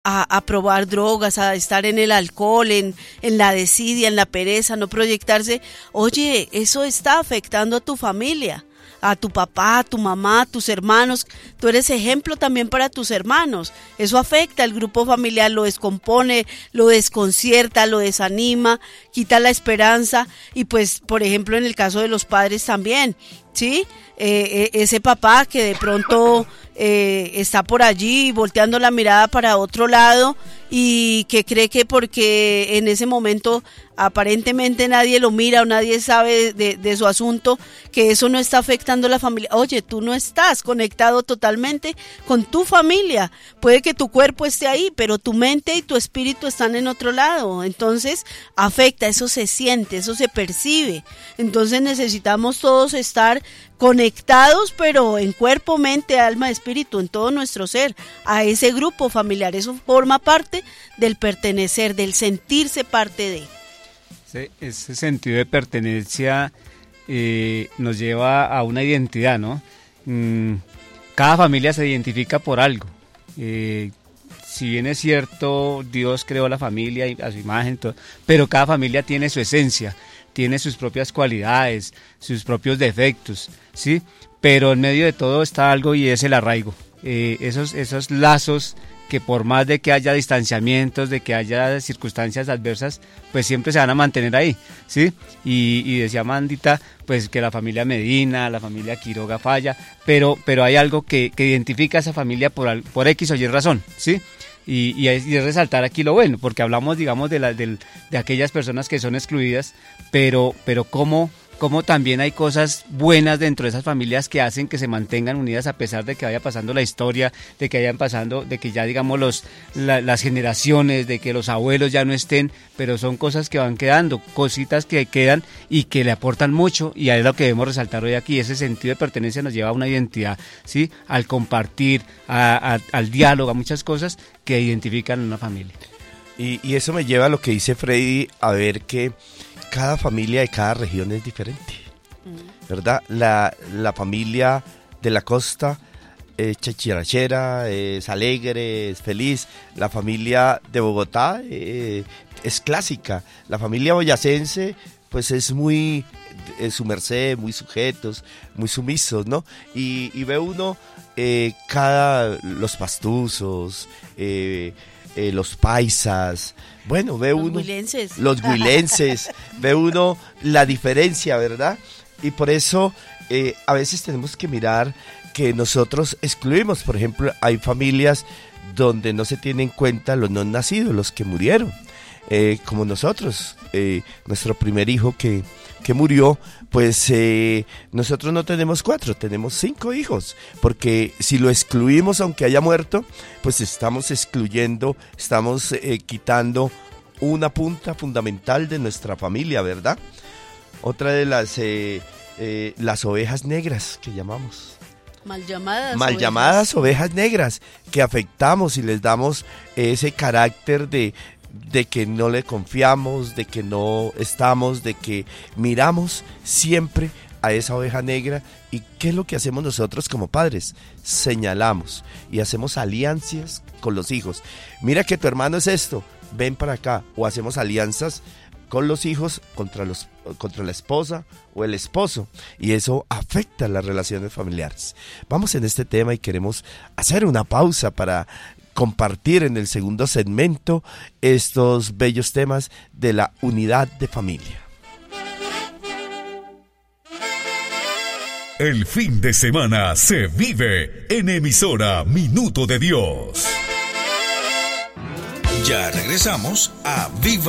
a probar drogas, a estar en el alcohol, en la desidia, en la pereza, no proyectarse. Oye, eso está afectando a tu familia, a tu papá, a tu mamá, a tus hermanos. Tú eres ejemplo también para tus hermanos. Eso afecta al grupo familiar, lo descompone, lo desconcierta, lo desanima, quita la esperanza. Y pues, por ejemplo, en el caso de los padres también, ¿sí? Ese papá que de pronto está por allí volteando la mirada para otro lado y que cree que porque en ese momento aparentemente nadie lo mira o nadie sabe de su asunto, que eso no está afectando a la familia. Oye, tú no estás conectado totalmente con tu familia. Puede que tu cuerpo esté ahí, pero tu mente y tu espíritu están en otro lado. Entonces afecta, eso se siente, eso se percibe. Entonces necesitamos todos estar conectados, pero en cuerpo, mente, alma, espíritu, en todo nuestro ser, a ese grupo familiar. Eso forma parte del pertenecer, del sentirse parte de. Ese sentido de pertenencia nos lleva a una identidad, ¿no? Cada familia se identifica por algo. Si bien es cierto, Dios creó la familia a su imagen, todo, pero cada familia tiene su esencia, tiene sus propias cualidades, sus propios defectos, ¿sí? Pero en medio de todo está algo y es el arraigo. Esos lazos que por más de que haya distanciamientos, de que haya circunstancias adversas, pues siempre se van a mantener ahí, ¿sí? Y decía Mandita, pues que la familia Medina, la familia Quiroga falla, pero hay algo que identifica a esa familia por X o Y razón, ¿sí? Y es resaltar aquí lo bueno, porque hablamos, digamos, de aquellas personas que son excluidas, pero cómo también hay cosas buenas dentro de esas familias que hacen que se mantengan unidas a pesar de que vaya pasando la historia, de que ya digamos las generaciones, de que los abuelos ya no estén, pero son cosas que van quedando, cositas que quedan y que le aportan mucho, y es lo que debemos resaltar hoy aquí. Ese sentido de pertenencia nos lleva a una identidad, ¿sí? Al compartir, al diálogo, a muchas cosas que identifican una familia. Y eso me lleva a lo que dice Freddy, a ver que cada familia de cada región es diferente, ¿verdad? La familia de la costa es chachirachera, es alegre, es feliz. La familia de Bogotá es clásica. La familia boyacense, pues es muy su merced, muy sujetos, muy sumisos, ¿no? Y ve uno los pastuzos, los paisas, bueno, ve uno los huilenses, ve uno la diferencia, ¿verdad? Y por eso a veces tenemos que mirar que nosotros excluimos. Por ejemplo, hay familias donde no se tienen en cuenta los no nacidos, los que murieron, como nosotros, nuestro primer hijo que murió, pues nosotros no tenemos 4, tenemos 5 hijos, porque si lo excluimos aunque haya muerto, pues estamos excluyendo, estamos quitando una punta fundamental de nuestra familia, ¿verdad? Otra de las ovejas negras que llamamos. Mal llamadas ovejas negras, que afectamos y les damos ese carácter de que no le confiamos, de que no estamos, de que miramos siempre a esa oveja negra. ¿Y qué es lo que hacemos nosotros como padres? Señalamos y hacemos alianzas con los hijos. Mira que tu hermano es esto, ven para acá. O hacemos alianzas con los hijos contra la esposa o el esposo, y eso afecta las relaciones familiares. Vamos en este tema y queremos hacer una pausa para compartir en el segundo segmento estos bellos temas de la unidad de familia. El fin de semana se vive en emisora Minuto de Dios. Ya regresamos a Viva